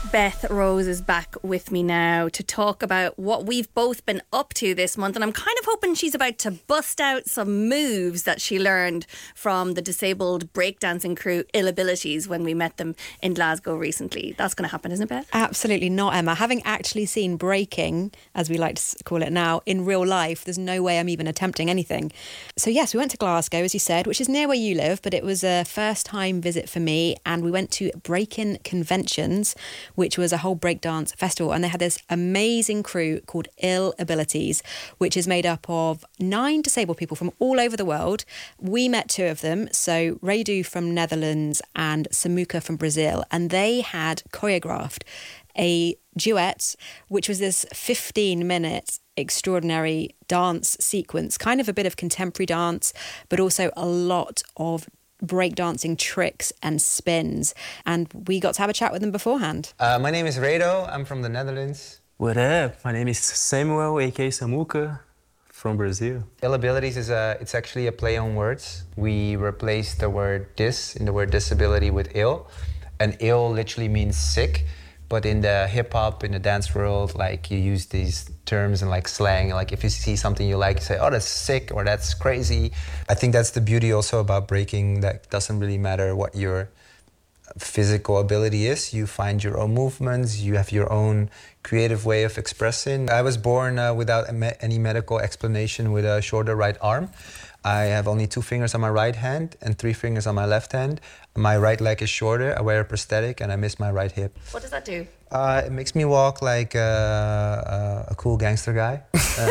Beth Rose is back with me now to talk about what we've both been up to this month, and I'm kind of hoping she's about to bust out some moves that she learned from the disabled breakdancing crew Ill Abilities when we met them in Glasgow recently. That's going to happen, isn't it, Beth? Absolutely not, Emma. Having actually seen breaking, as we like to call it now, in real life, there's no way I'm even attempting anything. So yes, we went to Glasgow, as you said, which is near where you live, but it was a first-time visit for me, and we went to Breakin' Conventions, which was a whole breakdance festival, and they had this amazing crew called Ill Abilities, which is made up of 9 disabled people from all over the world. We met 2 of them, so Radu from Netherlands and Samuka from Brazil, and they had choreographed a duet, which was this 15-minute extraordinary dance sequence, kind of a bit of contemporary dance, but also a lot of breakdancing tricks and spins, and we got to have a chat with them beforehand. My name is Redo, I'm from the Netherlands. What up? My name is Samuel, aka Samuka, from Brazil. Ill Abilities is it's actually a play on words. We replaced the word dis in the word disability with ill, and ill literally means sick. But in the hip-hop, in the dance world, like, you use these terms and like slang. Like, if you see something you like, you say, oh, that's sick, or that's crazy. I think that's the beauty also about breaking, that doesn't really matter what your physical ability is. You find your own movements, you have your own creative way of expressing. I was born without any medical explanation with a shorter right arm. I have only 2 fingers on my right hand and 3 fingers on my left hand. My right leg is shorter, I wear a prosthetic, and I miss my right hip. What does that do? It makes me walk like a cool gangster guy.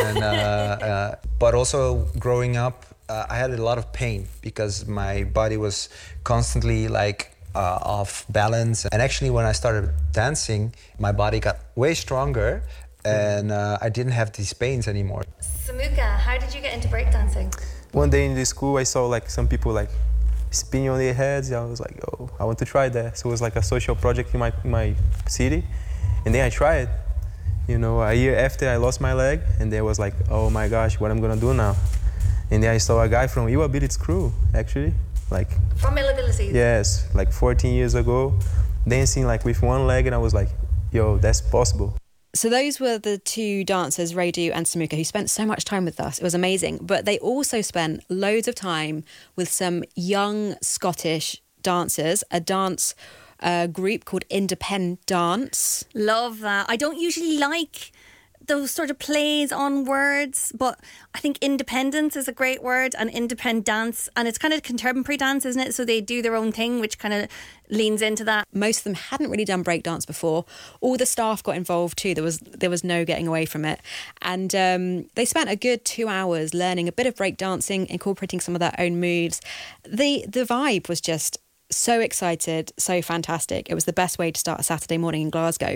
And, but also, growing up, I had a lot of pain because my body was constantly like off balance. And actually, when I started dancing, my body got way stronger, and I didn't have these pains anymore. Samuka, how did you get into breakdancing? One day in the school, I saw like some people like spinning on their heads. I was like, oh, I want to try that. So it was like a social project in my city. And then I tried. You know, a year after I lost my leg, and then I was like, oh my gosh, what I'm gonna do now? And then I saw a guy from Ill Abilities crew, actually. Like, from Ill Abilities? Yes, like 14 years ago, dancing like with one leg, and I was like, yo, that's possible. So those were the 2 dancers, Radu and Samuka, who spent so much time with us. It was amazing. But they also spent loads of time with some young Scottish dancers, a dance group called Independent Dance. Love that. I don't usually like those sort of plays on words, but I think independence is a great word, and independent dance, and it's kind of contemporary dance, isn't it? So they do their own thing, which kind of leans into that. Most of them hadn't really done breakdance before. All the staff got involved too. There was no getting away from it. And they spent a good 2 hours learning a bit of breakdancing, incorporating some of their own moves. The vibe was just so excited, so fantastic. It was the best way to start a Saturday morning in Glasgow.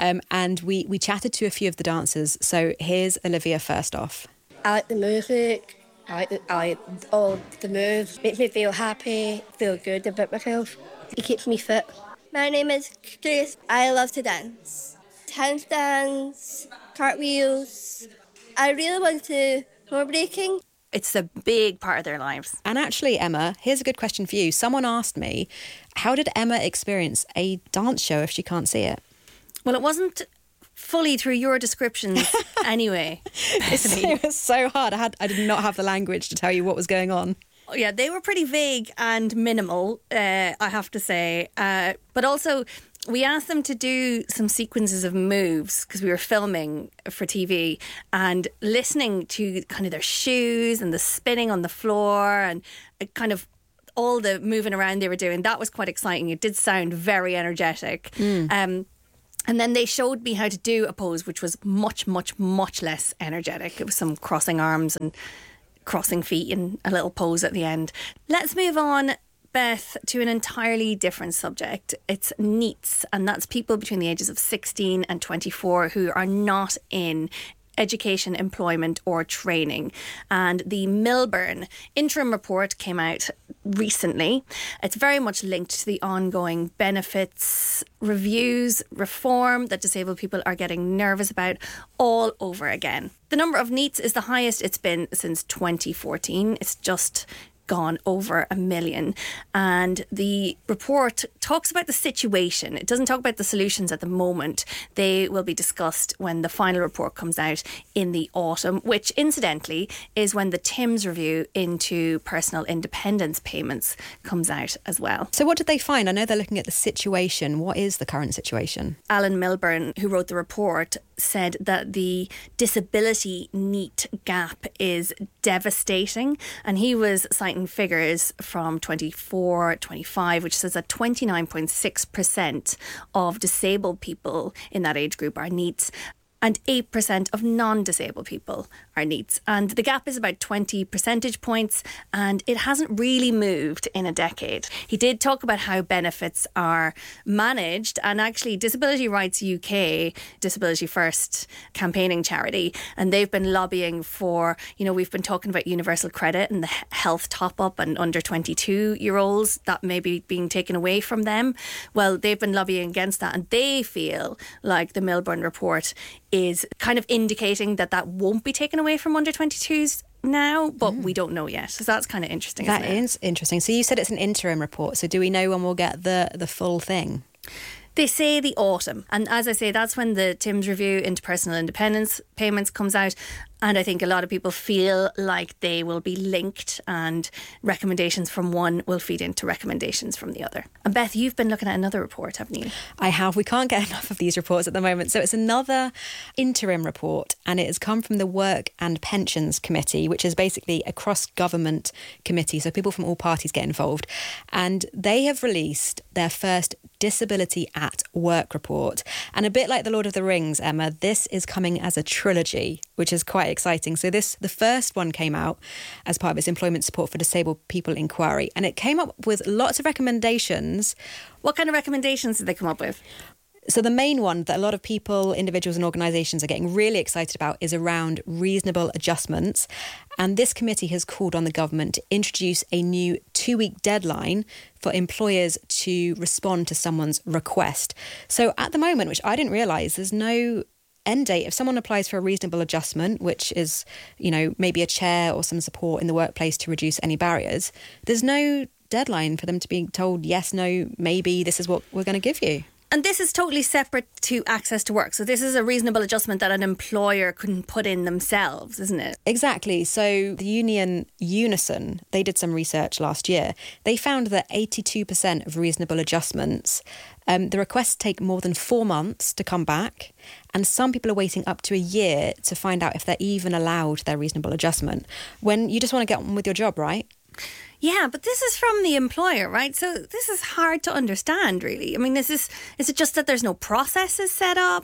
And we chatted to a few of the dancers. So here's Olivia first off. I like the music. I like all the moves. Makes me feel happy, feel good about myself. It keeps me fit. My name is Grace. I love to dance. Handstands, cartwheels. I really want to go breaking. It's a big part of their lives. And actually, Emma, here's a good question for you. Someone asked me, how did Emma experience a dance show if she can't see it? Well, it wasn't fully through your descriptions anyway. It was so hard. I did not have the language to tell you what was going on. Yeah, they were pretty vague and minimal, I have to say. But also, we asked them to do some sequences of moves because we were filming for TV, and listening to kind of their shoes and the spinning on the floor and kind of all the moving around they were doing. That was quite exciting. It did sound very energetic. And then they showed me how to do a pose which was much, much, much less energetic. It was some crossing arms and crossing feet and a little pose at the end. Let's move on, Beth, to an entirely different subject. It's NEETs, and that's people between the ages of 16 and 24 who are not in education, employment or training. And the Milburn interim report came out recently. It's very much linked to the ongoing benefits reviews, reform that disabled people are getting nervous about all over again. The number of NEETs is the highest it's been since 2014. It's just gone over 1 million. And the report talks about the situation. It doesn't talk about the solutions at the moment. They will be discussed when the final report comes out in the autumn, which incidentally is when the TIMS review into personal independence payments comes out as well. So what did they find? I know they're looking at the situation. What is the current situation? Alan Milburn, who wrote the report, said that the disability NEET gap is devastating, and he was citing figures from 24-25, which says that 29.6% of disabled people in that age group are NEETs, and 8% of non-disabled people are NEETs. And the gap is about 20 percentage points, and it hasn't really moved in a decade. He did talk about how benefits are managed, and actually Disability Rights UK, Disability First campaigning charity, and they've been lobbying for, we've been talking about universal credit and the health top-up and under 22-year-olds, that may be being taken away from them. Well, they've been lobbying against that, and they feel like the Milburn report is kind of indicating that won't be taken away from under 22s now, but we don't know yet. So that's kind of interesting. That is interesting. So you said it's an interim report. So do we know when we'll get the full thing? They say the autumn. And as I say, that's when the TIMS review into personal independence payments comes out. And I think a lot of people feel like they will be linked, and recommendations from one will feed into recommendations from the other. And Beth, you've been looking at another report, haven't you? I have. We can't get enough of these reports at the moment. So it's another interim report, and it has come from the Work and Pensions Committee, which is basically a cross-government committee. So people from all parties get involved. And they have released their first Disability at Work report. And a bit like The Lord of the Rings, Emma, this is coming as a trilogy, which is quite exciting. So the first one came out as part of its Employment Support for Disabled People inquiry, and it came up with lots of recommendations. What kind of recommendations did they come up with? So the main one that a lot of people, individuals and organisations are getting really excited about is around reasonable adjustments. And this committee has called on the government to introduce a new 2-week deadline for employers to respond to someone's request. So at the moment, which I didn't realise, there's no end date. If someone applies for a reasonable adjustment, which is, maybe a chair or some support in the workplace to reduce any barriers, there's no deadline for them to be told, yes, no, maybe this is what we're going to give you. And this is totally separate to access to work. So this is a reasonable adjustment that an employer couldn't put in themselves, isn't it? Exactly. So the union Unison, they did some research last year. They found that 82% of reasonable adjustments, the requests take more than 4 months to come back. And some people are waiting up to a year to find out if they're even allowed their reasonable adjustment. When you just want to get on with your job, right? Yeah, but this is from the employer, right? So this is hard to understand, really. I mean, is it just that there's no processes set up?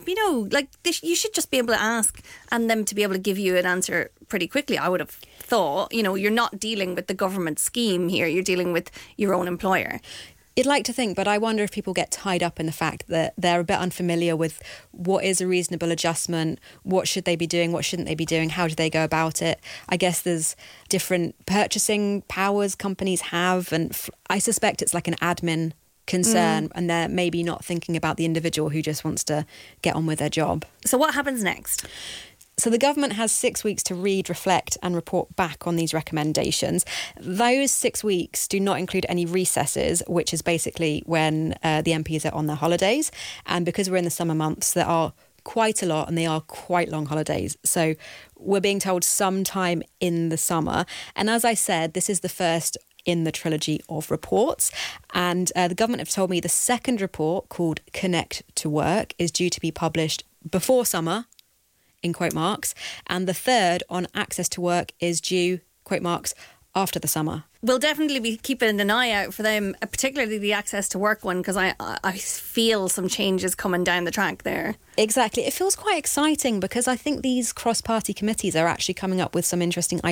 You should just be able to ask and them to be able to give you an answer pretty quickly, I would have thought. You're not dealing with the government scheme here. You're dealing with your own employer. You'd like to think, but I wonder if people get tied up in the fact that they're a bit unfamiliar with what is a reasonable adjustment, what should they be doing, what shouldn't they be doing, how do they go about it. I guess there's different purchasing powers companies have, and I suspect it's like an admin concern, and they're maybe not thinking about the individual who just wants to get on with their job. So what happens next? So the government has 6 weeks to read, reflect and report back on these recommendations. Those 6 weeks do not include any recesses, which is basically when the MPs are on their holidays. And because we're in the summer months, there are quite a lot and they are quite long holidays. So we're being told sometime in the summer. And as I said, this is the first in the trilogy of reports. And the government have told me the second report, called Connect to Work, is due to be published before summer, in quote marks, and the third on access to work is due, quote marks, after the summer. We'll definitely be keeping an eye out for them, particularly the access to work one, because I feel some changes coming down the track there. Exactly. It feels quite exciting because I think these cross-party committees are actually coming up with some interesting ideas